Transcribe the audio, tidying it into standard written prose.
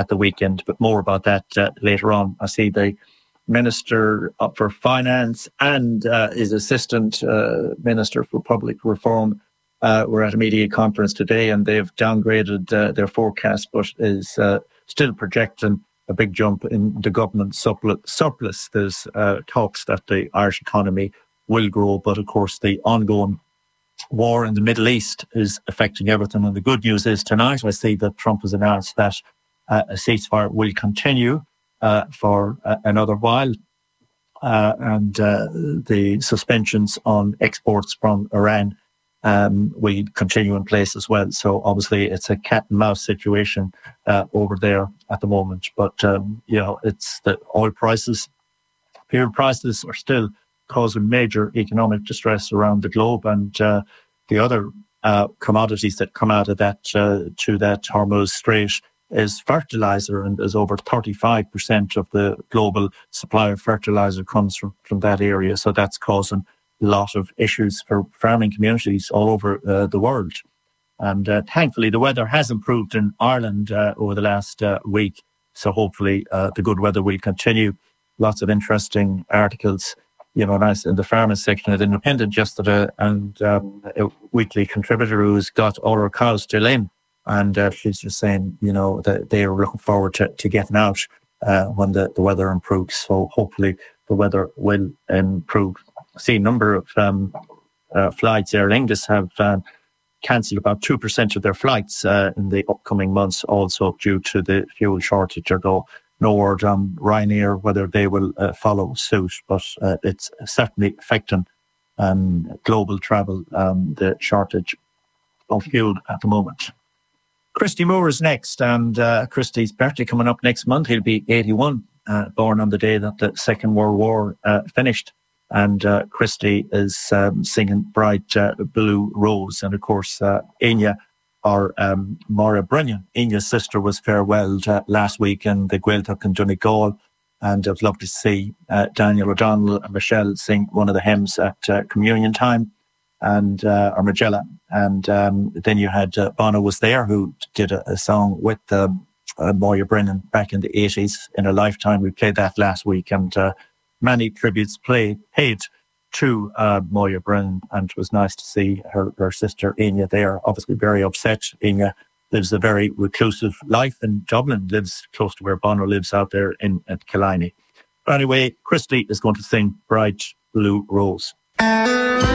at the weekend. But more about that later on. I see the Minister for Finance and his Assistant Minister for Public Reform were at a media conference today, and they've downgraded their forecast, but is still projecting a big jump in the government surplus. There's talks that the Irish economy will grow, but of course the ongoing war in the Middle East is affecting everything. And the good news is tonight I see that Trump has announced that a ceasefire will continue for another while. And the suspensions on exports from Iran will continue in place as well. So obviously it's a cat and mouse situation over there at the moment. But, it's the oil prices, fuel prices are still causing major economic distress around the globe. And the other commodities that come out of that to that Hormuz Strait is fertilizer, and there's over 35% of the global supply of fertilizer comes from that area. So that's causing a lot of issues for farming communities all over the world. And thankfully, the weather has improved in Ireland over the last week. So hopefully the good weather will continue. Lots of interesting articles, nice in the farming section of the Independent yesterday, and a weekly contributor who's got all her cows still in. And she's just saying, that they are looking forward to getting out when the weather improves. So hopefully the weather will improve. I see a number of flights. Aer Lingus have cancelled about 2% of their flights in the upcoming months, also due to the fuel shortage. Although no word on Ryanair whether they will follow suit, but it's certainly affecting global travel, the shortage of fuel at the moment. Christy Moore is next, and Christy's birthday coming up next month. He'll be 81, born on the day that the Second World War finished. And Christy is singing Bright Blue Rose. And of course, Enya, or Maura Brennan, Enya's sister, was farewelled last week in the Gaeltacht in Donegal. And I'd love to see Daniel O'Donnell and Michelle sing one of the hymns at communion time, and or Magella. And then you had Bono was there, who did a song with Maura Brennan back in the 80s in a lifetime. We played that last week, and many tributes paid to Maura Brennan, and it was nice to see her sister Enya there. Obviously very upset. Enya lives a very reclusive life in Dublin, lives close to where Bono lives out there at Killiney. But anyway, Christy is going to sing Bright Blue Rose.